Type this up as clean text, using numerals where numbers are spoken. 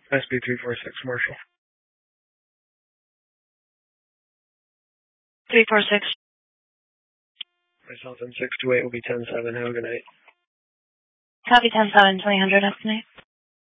SB 346 Marshall. 346. Myself and 628 will be 10-7. Have a good night. Copy 10-7, 2000 estimate.